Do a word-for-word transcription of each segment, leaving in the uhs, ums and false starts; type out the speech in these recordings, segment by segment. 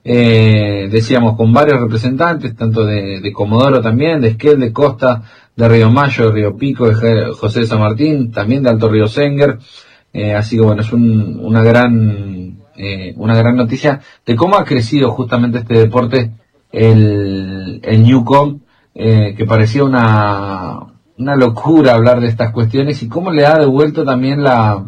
eh, decíamos, con varios representantes, tanto de, de Comodoro también, de Esquel, de Costa, de Río Mayo, de Río Pico, de José de San Martín, también de Alto Río Senguer, eh, así que bueno, es un, una gran, eh, una gran noticia de cómo ha crecido justamente este deporte, el, el Newcom, eh, que parecía una, una locura hablar de estas cuestiones y cómo le ha devuelto también la,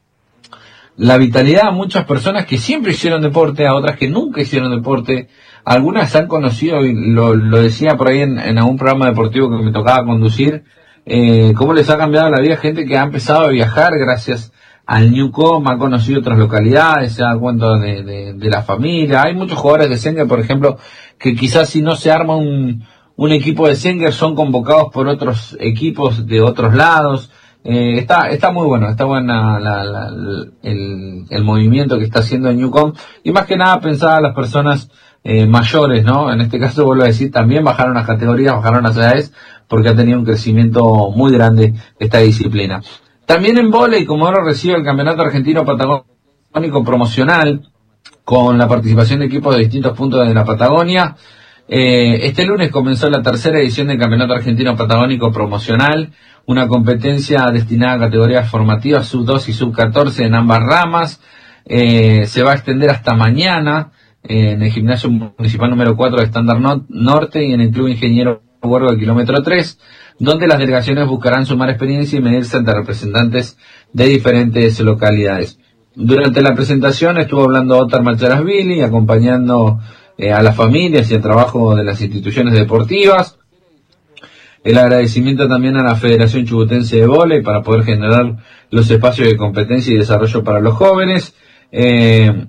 la vitalidad a muchas personas que siempre hicieron deporte, a otras que nunca hicieron deporte. Algunas han conocido, y lo, lo decía por ahí en, en algún programa deportivo que me tocaba conducir, eh, cómo les ha cambiado la vida a gente que ha empezado a viajar gracias al Newcom, ha conocido otras localidades, se da cuenta de, de, de la familia. Hay muchos jugadores de Senguer, por ejemplo, que quizás si no se arma un, un equipo de Senguer son convocados por otros equipos de otros lados. Eh, está está muy bueno, está buena la, la, la, el, el movimiento que está haciendo el Newcom, y más que nada pensaba a las personas eh, mayores, ¿no? En este caso, vuelvo a decir, también bajaron las categorías, bajaron las edades, porque ha tenido un crecimiento muy grande esta disciplina. También en vóley, Comodoro recibe el Campeonato Argentino Patagónico Promocional, con la participación de equipos de distintos puntos de la Patagonia. Eh, este lunes comenzó la tercera edición del Campeonato Argentino Patagónico Promocional, una competencia destinada a categorías formativas sub dos y sub catorce en ambas ramas. Eh, se va a extender hasta mañana eh, en el Gimnasio Municipal número cuatro de Estándar no Norte y en el Club Ingeniero Huergo del kilómetro tres, donde las delegaciones buscarán sumar experiencia y medirse ante representantes de diferentes localidades. Durante la presentación estuvo hablando Otar Macharasvili, acompañando eh, a las familias y el trabajo de las instituciones deportivas. El agradecimiento también a la Federación Chubutense de Vóley para poder generar los espacios de competencia y desarrollo para los jóvenes. Eh,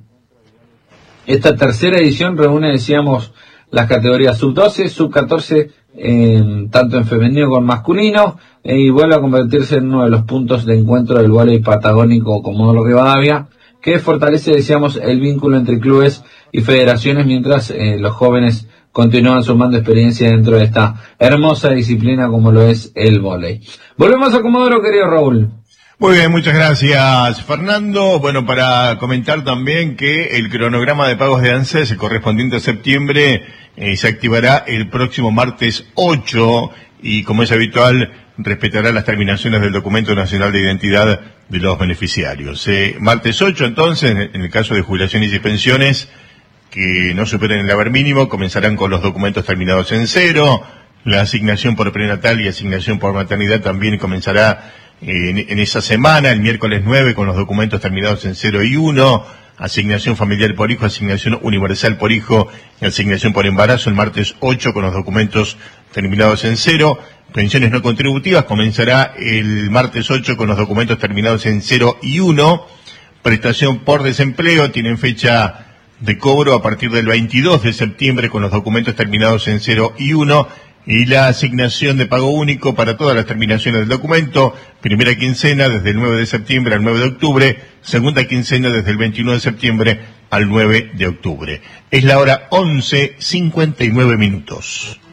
esta tercera edición reúne, decíamos, las categorías sub doce, sub catorce, eh, tanto en femenino como en masculino, eh, y vuelve a convertirse en uno de los puntos de encuentro del vóley patagónico Comodoro Rivadavia, que fortalece, decíamos, el vínculo entre clubes y federaciones mientras eh, los jóvenes continúan sumando experiencia dentro de esta hermosa disciplina como lo es el vóley. Volvemos a Comodoro, querido Raúl. Muy bien, muchas gracias, Fernando. Bueno, para comentar también que el cronograma de pagos de ANSES, el correspondiente a septiembre, eh, se activará el próximo martes ocho y, como es habitual, respetará las terminaciones del Documento Nacional de Identidad de los beneficiarios. Eh, martes ocho, entonces, en el caso de jubilaciones y pensiones que no superen el haber mínimo, comenzarán con los documentos terminados en cero. La asignación por prenatal y asignación por maternidad también comenzará En, en esa semana, el miércoles nueve, con los documentos terminados en cero y uno, asignación familiar por hijo, asignación universal por hijo y asignación por embarazo, el martes ocho, con los documentos terminados en cero. Pensiones no contributivas comenzará el martes ocho con los documentos terminados en cero y uno. Prestación por desempleo tienen fecha de cobro a partir del veintidós de septiembre con los documentos terminados en cero y uno. Y la asignación de pago único para todas las terminaciones del documento, primera quincena desde el nueve de septiembre al nueve de octubre, segunda quincena desde el veintiuno de septiembre al nueve de octubre. Es la hora once cincuenta y nueve minutos.